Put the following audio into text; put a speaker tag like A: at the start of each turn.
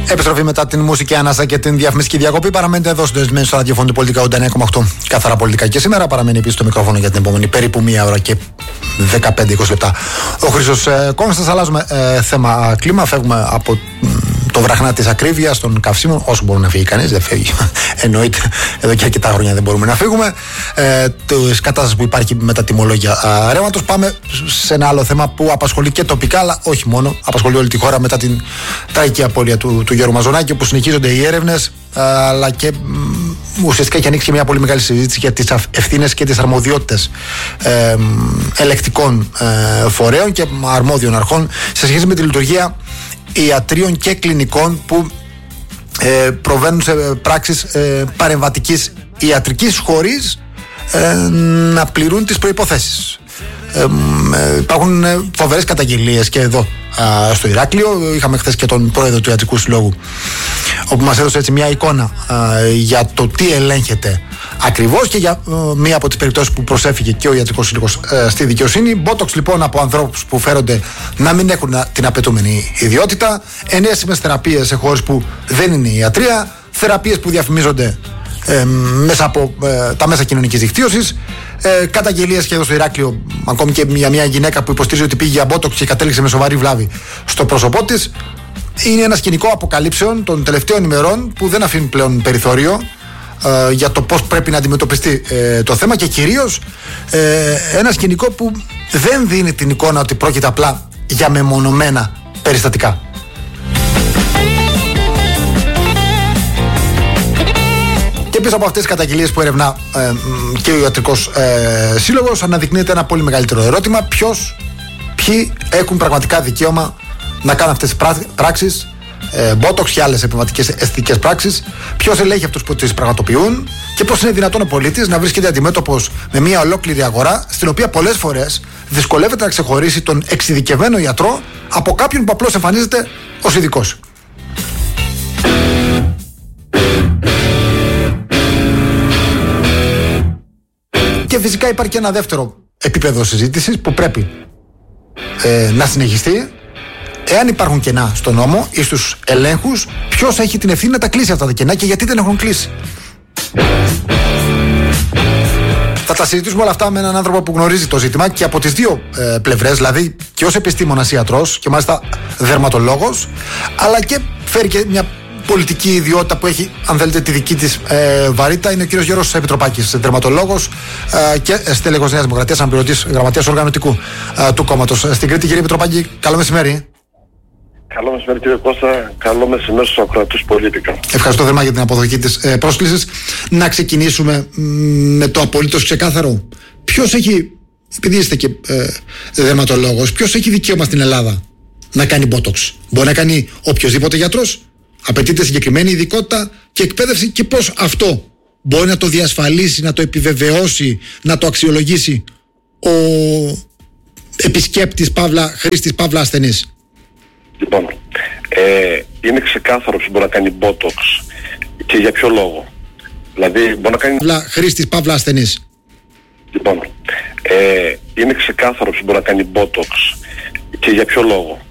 A: Επιστροφή μετά την μουσική ανάσα και την διαφημιστική διακοπή. Παραμένετε εδώ συντονισμένοι στο ραδιοφώνου του Πολιτικά 89,8. Καθαρά πολιτικά και σήμερα. Παραμένει επίσης το μικρόφωνο για την επόμενη περίπου 1 ώρα και 15-20 λεπτά. Ο Χρήστος Κόνστας. Αλλάζουμε θέμα κλίμα. Φεύγουμε από το βραχνά της ακρίβειας των καυσίμων. Όσο μπορεί να φύγει κανείς, δεν φεύγει. Εννοείται, εδώ και αρκετά χρόνια δεν μπορούμε να φύγουμε. Τη κατάσταση που υπάρχει με τα τιμολόγια ρεύματος. Πάμε σε ένα άλλο θέμα που απασχολεί και τοπικά, αλλά όχι μόνο. Απασχολεί όλη τη χώρα μετά την τραγική απώλεια του Γιώργου Μαζονάκη, όπου συνεχίζονται οι έρευνες, αλλά και ουσιαστικά έχει ανοίξει μια πολύ μεγάλη συζήτηση για τις ευθύνες και τις αρμοδιότητες ελεκτικών φορέων και αρμόδιων αρχών σε σχέση με τη λειτουργία ιατρίων και κλινικών που προβαίνουν σε πράξεις παρεμβατικής ιατρικής χωρίς να πληρούν τις προϋποθέσεις. Υπάρχουν φοβερές καταγγελίες και εδώ στο Ηράκλειο. Είχαμε χθες και τον πρόεδρο του Ιατρικού Συλλόγου, όπου μας έδωσε έτσι μια εικόνα για το τι ελέγχεται ακριβώς και για μία από τις περιπτώσεις που προσέφηκε και ο Ιατρικός Σύλλογος στη δικαιοσύνη. Μπότοξ λοιπόν από ανθρώπους που φέρονται να μην έχουν την απαιτούμενη ιδιότητα, ενέσιμες θεραπείες σε χώρες που δεν είναι ιατρία, θεραπείες που διαφημίζονται μέσα από τα μέσα κοινωνικής δικτύωσης, καταγγελίες και εδώ στο Ηράκλειο, ακόμη και μια γυναίκα που υποστηρίζει ότι πήγε για μπότοξ και κατέληξε με σοβαρή βλάβη στο πρόσωπό της. Είναι ένα σκηνικό αποκαλύψεων των τελευταίων ημερών που δεν αφήνουν πλέον περιθώριο για το πώς πρέπει να αντιμετωπιστεί το θέμα, και κυρίως ένα σκηνικό που δεν δίνει την εικόνα ότι πρόκειται απλά για μεμονωμένα περιστατικά. Και πίσω από αυτές τις καταγγελίες που ερευνά και ο Ιατρικός Σύλλογος, αναδεικνύεται ένα πολύ μεγαλύτερο ερώτημα: ποιοι έχουν πραγματικά δικαίωμα να κάνουν αυτές τις πράξεις, μπότοξ και άλλες επεμβατικές αισθητικές πράξεις, ποιος ελέγχει αυτούς που τις πραγματοποιούν και πώς είναι δυνατόν ο πολίτης να βρίσκεται αντιμέτωπος με μια ολόκληρη αγορά, στην οποία πολλές φορές δυσκολεύεται να ξεχωρίσει τον εξειδικευμένο ιατρό από κάποιον που απλώς εμφανίζεται ως ειδικός. Και φυσικά υπάρχει και ένα δεύτερο επίπεδο συζήτησης που πρέπει να συνεχιστεί. Εάν υπάρχουν κενά στον νόμο ή στους ελέγχους, ποιος έχει την ευθύνη να τα κλείσει αυτά τα κενά και γιατί δεν έχουν κλείσει. Θα τα συζητήσουμε όλα αυτά με έναν άνθρωπο που γνωρίζει το ζήτημα και από τις δύο πλευρές, δηλαδή και ως επιστήμονας ιατρός και μάλιστα δερματολόγος, αλλά και φέρει και μια πολιτική ιδιότητα που έχει, αν θέλετε, τη δική της βαρύτητα. Είναι ο κύριος Γιώργος Επιτροπάκης, δερματολόγος και στέλεχος Νέας Δημοκρατίας, αναπληρωτής γραμματέας οργανωτικού του κόμματος στην Κρήτη. Κύριε Επιτροπάκη, καλό μεσημέρι.
B: Καλό μεσημέρι κύριε Κώστα, καλό μεσημέρι στους ακροατούς Πολίτικα.
A: Ευχαριστώ θερμά για την αποδοχή της πρόσκλησης. Να ξεκινήσουμε με το απολύτως ξεκάθαρο. Ποιος έχει, επειδή είστε και δερματολόγος, ποιος έχει δικαίωμα στην Ελλάδα να κάνει μπότοξ? Μπορεί να κάνει οποιοσδήποτε γιατρός? Απαιτείται συγκεκριμένη ειδικότητα και εκπαίδευση, και πώς αυτό μπορεί να το διασφαλίσει, να το επιβεβαιώσει, να το αξιολογήσει ο επισκέπτης παύλα χρήστης παύλα ασθενής?
B: Λοιπόν, είναι ξεκάθαρο ποιος μπορεί να κάνει μπότοξ και για ποιο λόγο. Δηλαδή μπορεί να κάνει
A: παύλα χρήστης παύλα ασθενής.
B: Λοιπόν, είναι ξεκάθαρο ποιος μπορεί να κάνει μπότοξ και για ποιο λόγο.